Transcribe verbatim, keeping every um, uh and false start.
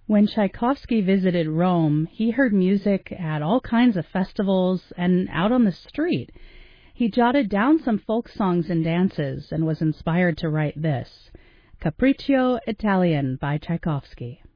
When Tchaikovsky visited Rome, he heard music at all kinds of festivals and out on the street. He jotted down some folk songs and dances and was inspired to write this, Capriccio Italian by Tchaikovsky.